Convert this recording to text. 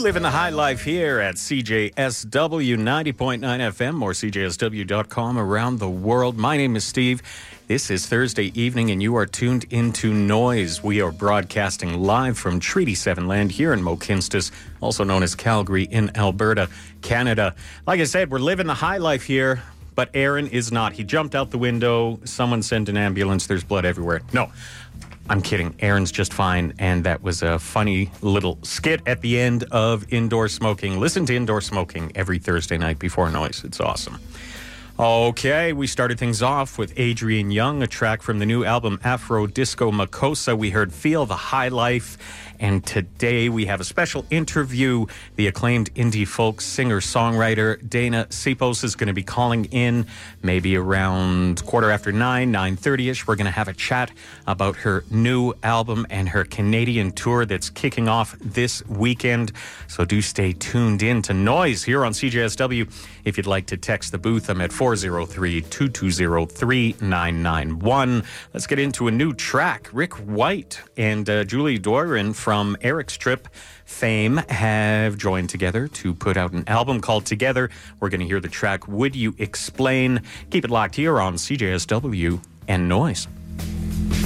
Living the high life here at CJSW 90.9 FM or CJSW.com around the world. My name is Steve. This is Thursday evening and you are tuned into Noise. We are broadcasting live from Treaty 7 land here in Mohkinstsis, also known as Calgary in Alberta, Canada. Like I said, we're living the high life here, but Aaron is not. He jumped out the window. Someone sent an ambulance. There's blood everywhere. No. I'm kidding. Aaron's just fine, and that was a funny little skit at the end of Indoor Smoking. Listen to Indoor Smoking every Thursday night before Noise. It's awesome. Okay, we started things off with Adrian Young, a track from the new album Afro Disco Makossa. We heard Feel the High Life, and today we have a special interview. The acclaimed indie folk singer-songwriter Dana Sipos is going to be calling in maybe around 9:15, 9:30ish. We're going to have a chat about her new album and her Canadian tour that's kicking off this weekend. So do stay tuned in to Noise here on CJSW. If you'd like to text the booth, I'm at 403-220-3991. Let's get into a new track. Rick White and Julie Doiron from Eric's Trip fame have joined together to put out an album called Together. We're going to hear the track Would You Explain? Keep it locked here on CJSW and Noise.